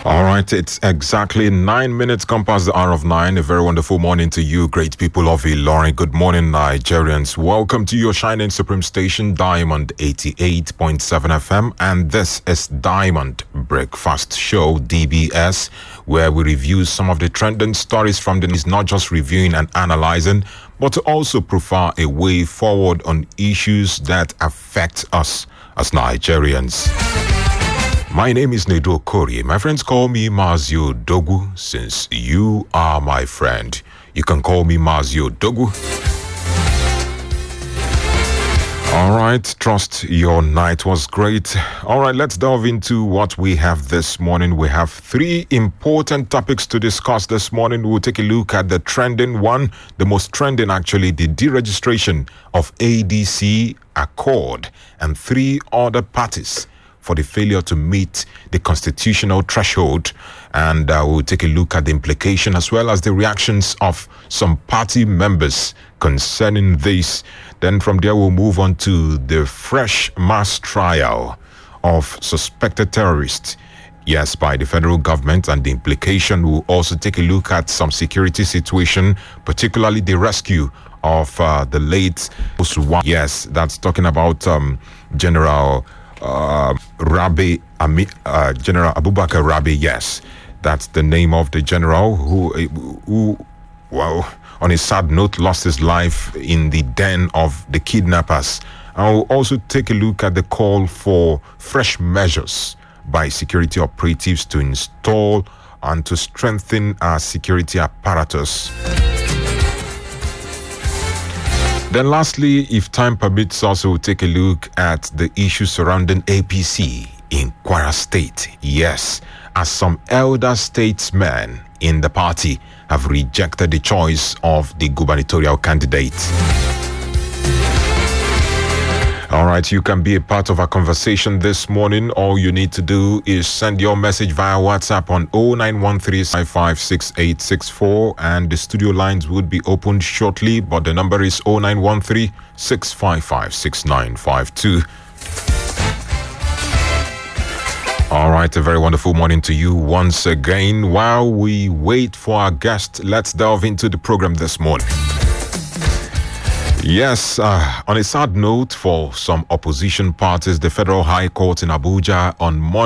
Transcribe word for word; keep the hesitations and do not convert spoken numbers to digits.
All right, it's exactly nine minutes come past the hour of nine. A very wonderful morning to you, great people of Ilorin. Good morning, Nigerians. Welcome to your shining supreme station, Diamond eighty-eight point seven F M. And this is Diamond Breakfast Show, D B S, where we review some of the trending stories from the news, not just reviewing and analyzing, but to also profile a way forward on issues that affect us as Nigerians. My name is Nedo Kori. My friends call me Mazio Dogu. Since you are my friend, you can call me Mazio Dogu. All right, trust your night was great. All right, let's delve into what we have this morning. We have three important topics to discuss this morning. We'll take a look at the trending one, the most trending actually, the deregistration of A D C Accord and three other parties for the failure to meet the constitutional threshold. And uh, we'll take a look at the implication as well as the reactions of some party members concerning this. Then from there, we'll move on to the fresh mass trial of suspected terrorists, yes, by the federal government, and the implication. We'll also take a look at some security situation, particularly the rescue of uh, the late Uswa. Yes, that's talking about um, General Uh, Rabi, Ami, uh, General Abubakar Rabi, yes, that's the name of the general who, who, well, on a sad note, lost his life in the den of the kidnappers. And we'll also take a look at the call for fresh measures by security operatives to install and to strengthen our security apparatus. Then lastly, if time permits, also we'll take a look at the issues surrounding A P C in Kwara State. Yes, as some elder statesmen in the party have rejected the choice of the gubernatorial candidate. All right, you can be a part of our conversation this morning. All you need to do is send your message via WhatsApp on zero nine one three five five six eight six four, and the studio lines would be opened shortly, but the number is zero nine one three six five five six nine five two. All right, a very wonderful morning to you once again. While we wait for our guest, let's delve into the program this morning. Yes, uh, on a sad note for some opposition parties, the Federal High Court in Abuja on Monday